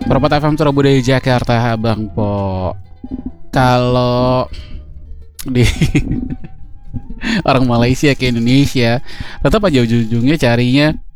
Perempat FM Surabaya Jakarta, Bang Po. Kalau di orang Malaysia ke Indonesia, tetap aja ujung-ujungnya carinya